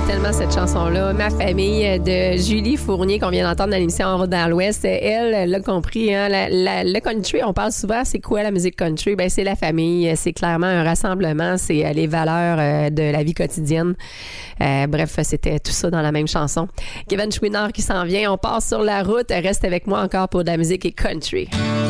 tellement cette chanson-là. Ma famille de Julie Fournier qu'on vient d'entendre dans l'émission En route vers l'Ouest. Elle l'a compris. Hein, le country, on parle souvent, c'est quoi la musique country? Ben, c'est la famille. C'est clairement un rassemblement. C'est les valeurs de la vie quotidienne. Bref, c'était tout ça dans la même chanson. Kevin Chouinard qui s'en vient. On part sur la route. Reste avec moi encore pour de la musique et country.